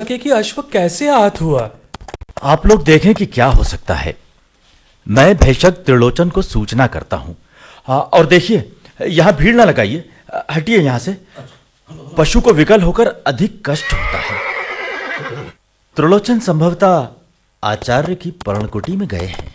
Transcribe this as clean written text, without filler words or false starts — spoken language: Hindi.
सके कि अश्व कैसे आहत हुआ। आप लोग देखें कि क्या हो सकता है। मैं भेषक त्रिलोचन को सूचना करता हूं। और देखिए, यहां भीड़ ना लगाइए, हटिए यहां से। पशु को विकल होकर अधिक कष्ट होता है। त्रिलोचन संभवतः आचार्य की पर्णकुटी में गए हैं।